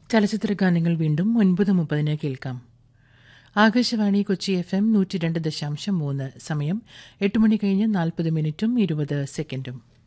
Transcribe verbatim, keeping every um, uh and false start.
ചലച്ചിത്ര ഗാനങ്ങൾ വീണ്ടും ഒൻപത് മുപ്പതിന് കേൾക്കാം. ആകാശവാണി കൊച്ചി എഫ് എം നൂറ്റി രണ്ട് ദശാംശം മൂന്ന്. സമയം എട്ട് മണി കഴിഞ്ഞ് നാൽപ്പത് മിനിറ്റും ഇരുപത് സെക്കൻഡും.